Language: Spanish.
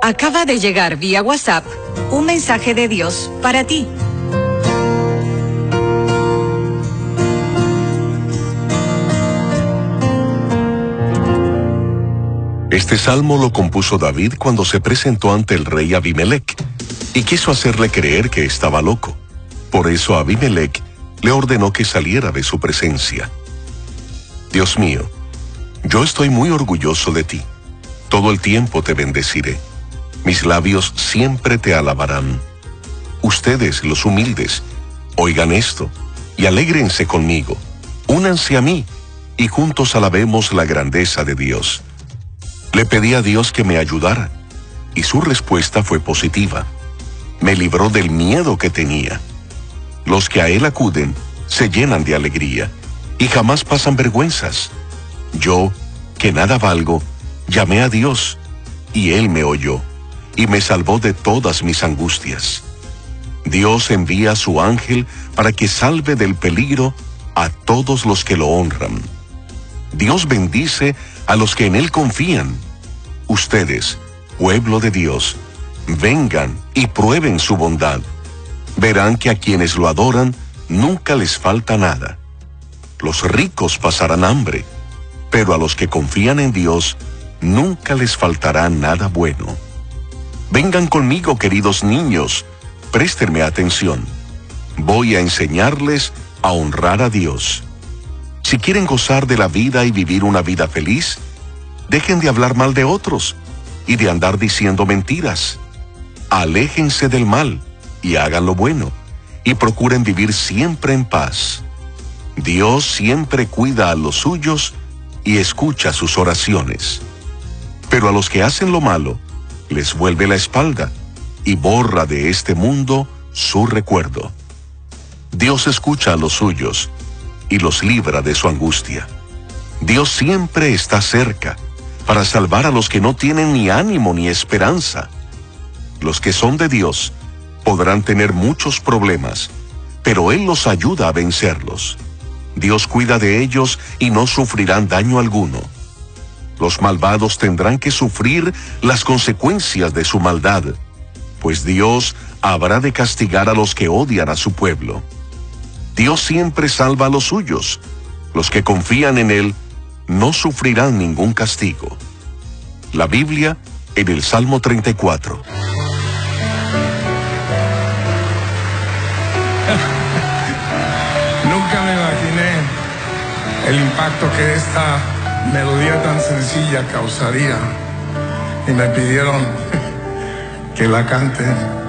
Acaba de llegar vía WhatsApp un mensaje de Dios para ti. Este salmo lo compuso David cuando se presentó ante el rey Abimelech y quiso hacerle creer que estaba loco. Por eso Abimelech le ordenó que saliera de su presencia. Dios mío, yo estoy muy orgulloso de ti. Todo el tiempo te bendeciré. Mis labios siempre te alabarán. Ustedes, los humildes, oigan esto y alégrense conmigo. Únanse a mí y juntos alabemos la grandeza de Dios. Le pedí a Dios que me ayudara y su respuesta fue positiva. Me libró del miedo que tenía. Los que a Él acuden se llenan de alegría y jamás pasan vergüenzas. Yo, que nada valgo, llamé a Dios y Él me oyó y me salvó de todas mis angustias. Dios envía a su ángel para que salve del peligro a todos los que lo honran. Dios bendice a los que en Él confían. Ustedes, pueblo de Dios, vengan y prueben su bondad. Verán que a quienes lo adoran nunca les falta nada. Los ricos pasarán hambre, pero a los que confían en Dios nunca les faltará nada bueno. Vengan conmigo, queridos niños, préstenme atención. Voy a enseñarles a honrar a Dios. Si quieren gozar de la vida y vivir una vida feliz, dejen de hablar mal de otros y de andar diciendo mentiras. Aléjense del mal y hagan lo bueno, y procuren vivir siempre en paz. Dios siempre cuida a los suyos y escucha sus oraciones. Pero a los que hacen lo malo, les vuelve la espalda y borra de este mundo su recuerdo. Dios escucha a los suyos y los libra de su angustia. Dios siempre está cerca para salvar a los que no tienen ni ánimo ni esperanza. Los que son de Dios podrán tener muchos problemas, pero Él los ayuda a vencerlos. Dios cuida de ellos y no sufrirán daño alguno. Los malvados tendrán que sufrir las consecuencias de su maldad, pues Dios habrá de castigar a los que odian a su pueblo. Dios siempre salva a los suyos. Los que confían en Él no sufrirán ningún castigo. La Biblia en el Salmo 34. Nunca me imaginé el impacto que esta melodía tan sencilla causaría. Y me pidieron que la cante.